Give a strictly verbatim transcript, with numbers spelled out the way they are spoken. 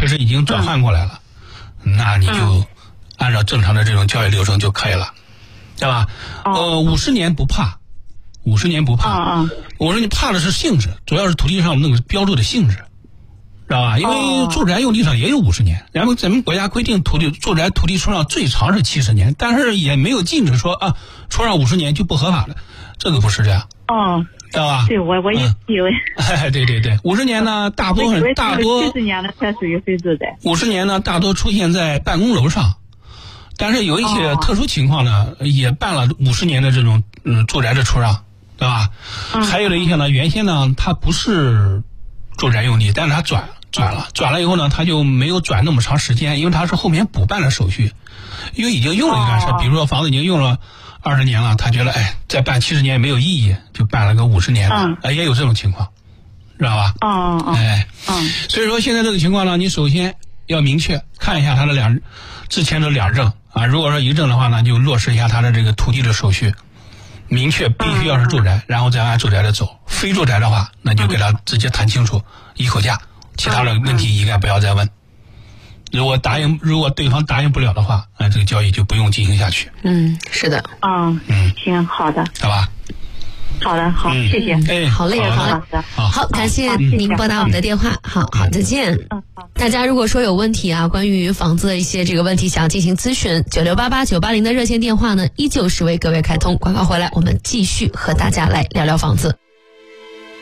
确实已经转换过来了，嗯、那你就按照正常的这种交易流程就可以了，对吧？哦、呃，五十年不怕，五十年不怕。 哦、 我说你怕的是性质，主要是土地上那个标注的性质，知道吧？因为住宅用地上也有五十年，然后咱们国家规定土地住宅土地出让最长是七十年，但是也没有禁止说啊，出让五十年就不合法了，这个不是这样。 哦。 知道吧？ 对，我我也以为。 哎，对对对，五十年呢，大多很大多。 七十年的才属于非住宅。 五十年呢，大多出现在办公楼上，但是有一些特殊情况呢，哦、也办了五十年的这种嗯住宅的出让，对吧？嗯、还有的一些呢，原先呢它不是住宅用地，但是它转转了，转了以后呢，它就没有转那么长时间，因为它是后面补办的手续，因为已经用了一段时间，哦、比如说房子已经用了。二十年了，他觉得哎，再办七十年也没有意义，就办了个五十年的，嗯、也有这种情况，知道吧？ 哦哦哦， 哎， 嗯， 所以说现在这个情况呢，你首先要明确看一下他的两之前的两证啊，如果说一证的话呢，就落实一下他的这个土地的手续，明确必须要是住宅，嗯、然后再按住宅的走，非住宅的话，那就给他直接谈清楚，一口价，其他的问题应该不要再问。如果答应，如果对方答应不了的话，啊，这个交易就不用进行下去。 嗯，是的。 嗯嗯，行，好的， 好吧。 好的，好，嗯、谢谢。 哎， 好嘞， 好的， 好， 好，感谢您拨打我们的电话。好好，再见。 嗯，好。 大家如果说有问题啊，关于房子的一些这个问题，想要进行咨询，九六八八九八零的热线电话呢，依旧是为各位开通。广告回来，我们继续和大家来聊聊房子。